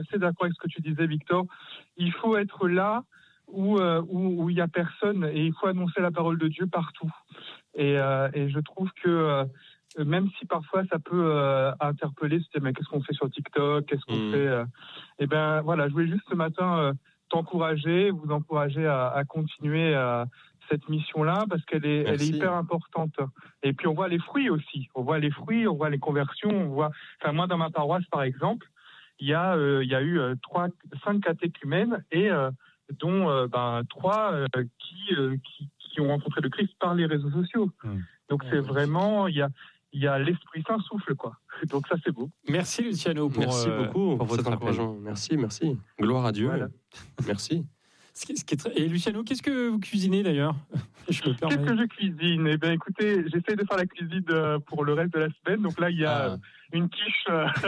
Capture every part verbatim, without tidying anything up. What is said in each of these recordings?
assez d'accord avec ce que tu disais, Victor. Il faut être là où euh, où, où il y a personne et il faut annoncer la parole de Dieu partout. Et, euh, et je trouve que euh, même si parfois ça peut euh, interpeller, se dire mais qu'est-ce qu'on fait sur TikTok, qu'est-ce qu'on mmh. fait euh, Eh ben voilà, je voulais juste ce matin euh, t'encourager, vous encourager à, à continuer à cette mission-là parce qu'elle est, elle est hyper importante. Et puis on voit les fruits aussi. On voit les fruits, on voit les conversions, on voit. Enfin moi dans ma paroisse par exemple, il y a, euh, il y a eu euh, trois, cinq catéchumènes et euh, dont euh, ben trois euh, qui, euh, qui qui ont rencontré le Christ par les réseaux sociaux. Mmh. Donc c'est vraiment il y a il y a l'Esprit Saint souffle quoi. Donc ça c'est beau. Merci Luciano pour merci euh, beaucoup pour votre encourageant. Merci merci. Gloire à Dieu. Voilà. Merci. Ce qui, ce qui est très... Et Luciano, qu'est-ce que vous cuisinez d'ailleurs ? Je me permets. Qu'est-ce que je cuisine ? Eh bien, écoutez, j'essaie de faire la cuisine pour le reste de la semaine. Donc là, il y a ah. une quiche,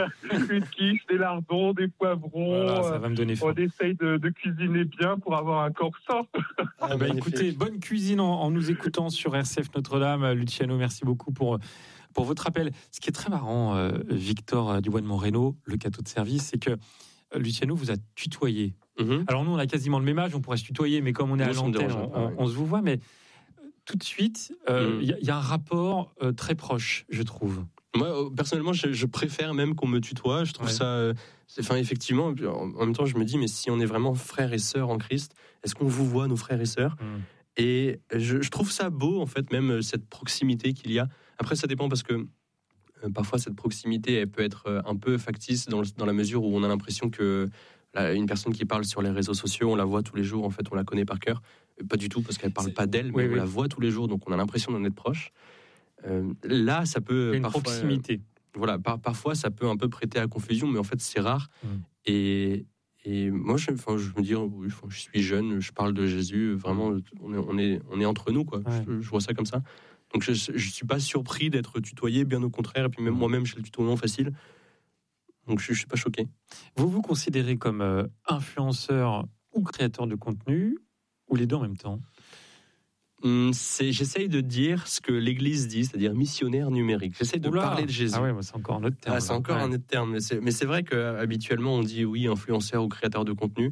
une quiche, des lardons, des poivrons. Voilà, ça va me donner faim. On essaye de, de cuisiner bien pour avoir un corps sain. Ah bah, écoutez, bonne cuisine en, en nous écoutant sur R C F Notre-Dame. Luciano, merci beaucoup pour pour votre appel. Ce qui est très marrant, euh, Victor Dubois de Moreno, le cateau de service, c'est que Luciano vous a tutoyé. Mmh. Alors nous, on a quasiment le même âge, on pourrait se tutoyer, mais comme on est Moi, à l'antenne, on, on, on se vous voit, mais tout de suite, il euh, mmh. y, y a un rapport euh, très proche, je trouve. Moi, personnellement, je, je préfère même qu'on me tutoie. Je trouve ouais. ça, euh, enfin, effectivement. En, en même temps, je me dis, mais si on est vraiment frères et sœurs en Christ, est-ce qu'on vous voit, nos frères et sœurs ? mmh. Et je, je trouve ça beau, en fait, même cette proximité qu'il y a. Après, ça dépend parce que euh, parfois, cette proximité, elle peut être un peu factice dans, le, dans la mesure où on a l'impression que une personne qui parle sur les réseaux sociaux, on la voit tous les jours, en fait, on la connaît par cœur. Pas du tout, parce qu'elle ne parle pas d'elle, mais oui, on oui. la voit tous les jours, donc on a l'impression d'en être proche. Euh, là, ça peut... Il y a une parfois, proximité. Euh, voilà, par, parfois, ça peut un peu prêter à confusion, mais en fait, c'est rare. Mm. Et, et moi, je, je me dis, oui, je suis jeune, je parle de Jésus, vraiment, on est, on est, on est entre nous, quoi. Ouais. Je, je vois ça comme ça. Donc, je ne suis pas surpris d'être tutoyé, bien au contraire, et puis même mm. moi-même, j'ai le tutoiement facile. Donc, je ne suis pas choqué. Vous vous considérez comme euh, influenceur ou créateur de contenu, ou les deux en même temps ? hum, c'est, J'essaye de dire ce que l'Église dit, c'est-à-dire missionnaire numérique. J'essaye de Oula. parler de Jésus. Ah ouais, c'est encore un autre terme. Ah, c'est encore ouais. un autre terme. Mais c'est, mais c'est vrai qu'habituellement, on dit oui, influenceur ou créateur de contenu.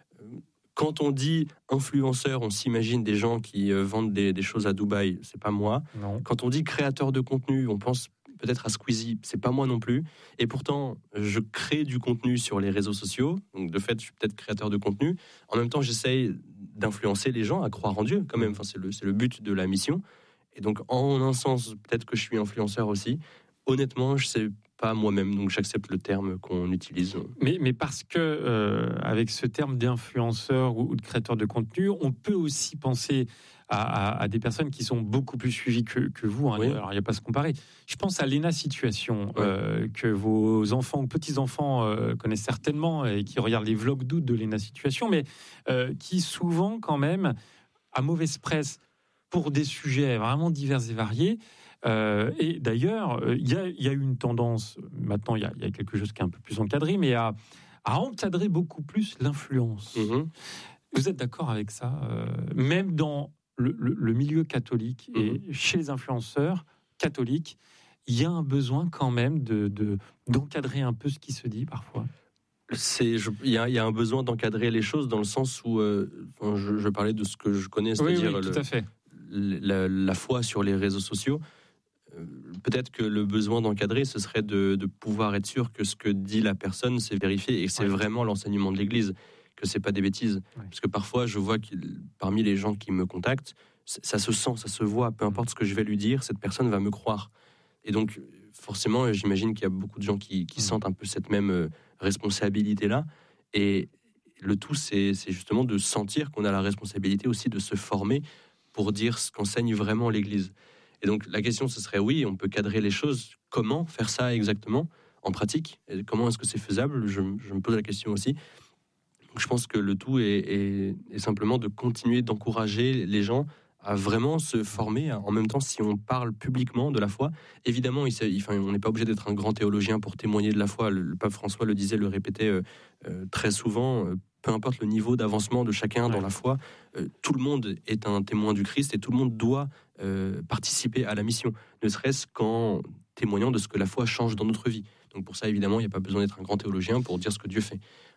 Quand on dit influenceur, on s'imagine des gens qui euh, vendent des, des choses à Dubaï. C'est pas moi. Non. Quand on dit créateur de contenu, on pense peut-être à Squeezie, c'est pas moi non plus. Et pourtant, je crée du contenu sur les réseaux sociaux. Donc, de fait, je suis peut-être créateur de contenu. En même temps, j'essaye d'influencer les gens à croire en Dieu, quand même. Enfin, c'est le, c'est le but de la mission. Et donc, en un sens, peut-être que je suis influenceur aussi. Honnêtement, je sais pas moi-même, donc j'accepte le terme qu'on utilise. Mais, mais parce que, euh, avec ce terme d'influenceur ou, ou de créateur de contenu, on peut aussi penser à, à, à des personnes qui sont beaucoup plus suivies que, que vous. Hein. Oui. Alors, il n'y a pas à se comparer. Je pense à Léna Situation, oui. euh, que vos enfants ou petits-enfants euh, connaissent certainement et qui regardent les vlogs d'août de Léna Situation, mais euh, qui souvent, quand même, à mauvaise presse, pour des sujets vraiment divers et variés. Euh, et d'ailleurs, il y a, y a eu une tendance, maintenant il y a, y a quelque chose qui est un peu plus encadré, mais à, à encadrer beaucoup plus l'influence. Mmh. Vous êtes d'accord avec ça ? euh, Même dans le, le, le milieu catholique mmh. et chez les influenceurs catholiques, il y a un besoin quand même de, de, d'encadrer un peu ce qui se dit parfois. C'est, il y, y a un besoin d'encadrer les choses dans le sens où, euh, je, je parlais de ce que je connais, c'est-à-dire oui, oui, tout le, à fait. La, la foi sur les réseaux sociaux. Euh, peut-être que le besoin d'encadrer, ce serait de, de pouvoir être sûr que ce que dit la personne, c'est vérifié et que c'est ouais. vraiment l'enseignement de l'Église, que c'est pas des bêtises. Ouais. Parce que parfois, je vois que parmi les gens qui me contactent, ça se sent, ça se voit. Peu importe ce que je vais lui dire, cette personne va me croire. Et donc, forcément, j'imagine qu'il y a beaucoup de gens qui, qui mmh. sentent un peu cette même responsabilité-là. Et le tout, c'est, c'est justement de sentir qu'on a la responsabilité aussi de se former pour dire ce qu'enseigne vraiment l'Église. Et donc, la question, ce serait, oui, on peut cadrer les choses. Comment faire ça exactement, en pratique ? Et comment est-ce que c'est faisable ? je, je me pose la question aussi. Donc, je pense que le tout est, est, est simplement de continuer d'encourager les gens à vraiment se former. En même temps, si on parle publiquement de la foi, évidemment, il, il, enfin, on n'est pas obligé d'être un grand théologien pour témoigner de la foi. Le, le pape François le disait, le répétait euh, euh, très souvent. Euh, peu importe le niveau d'avancement de chacun ouais. dans la foi, euh, tout le monde est un témoin du Christ et tout le monde doit euh, participer à la mission, ne serait-ce qu'en témoignant de ce que la foi change dans notre vie. Donc pour ça, évidemment, il n'y a pas besoin d'être un grand théologien pour dire ce que Dieu fait.